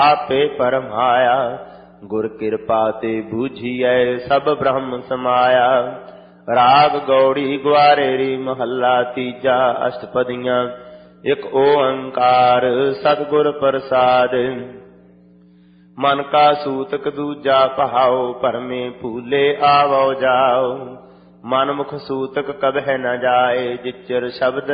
ਆਪੇ ਪਰਮਾਇਆ। ਗੁਰ ਕਿਰਪਾ ਤੇ ਬੂਝੀਐ ਸਭ ਬ੍ਰਹਮ ਸਮਾਇਆ। ਰਾਗ ਗੌੜੀ ਗੁਆਰੇਰੀ ਮਹੱਲਾ ਤੀਜਾ। ਅਸ਼ਟਪਦੀਆਂ। ਇਕ ਓੰਕਾਰ ਸਤਿਗੁਰ ਪ੍ਰਸਾਦਿ। ਮਨ ਕਾ ਸੂਤਕ ਦੂਜਾ ਪਹਾਉ। ਭਰਮੇ ਭੂਲੇ ਆਵੋ ਜਾਓ। ਮਨ ਮੁਖ ਸੂਤਕ ਕਬਹਿ ਨ ਜਾਏ। ਜਿਚਰ ਸ਼ਬਦ